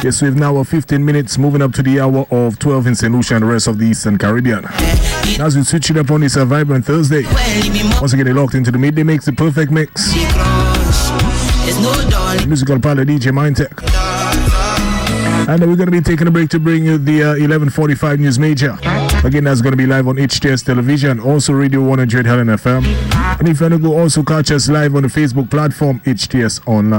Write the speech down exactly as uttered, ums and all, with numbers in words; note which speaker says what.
Speaker 1: Yes, we've now fifteen minutes moving up to the hour of twelve in Saint Lucia and the rest of the Eastern Caribbean. As we switch it up on this uh, vibrant Thursday, once again, locked into the midday mix, the perfect mix. Musical pilot D J Mindtech. And uh, we're going to be taking a break to bring you the uh, eleven forty-five News Major. Again, that's going to be live on H T S Television, also Radio one hundred Helen F M. And if you want to go also catch us live on the Facebook platform, H T S Online.